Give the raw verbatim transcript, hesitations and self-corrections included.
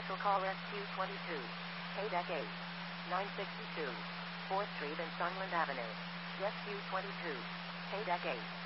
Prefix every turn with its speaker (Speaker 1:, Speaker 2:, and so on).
Speaker 1: Special call S Q twenty-two. K D E C eight. nine sixty-two. fourth Street and Sunland Avenue. S Q twenty-two. K D E C eight.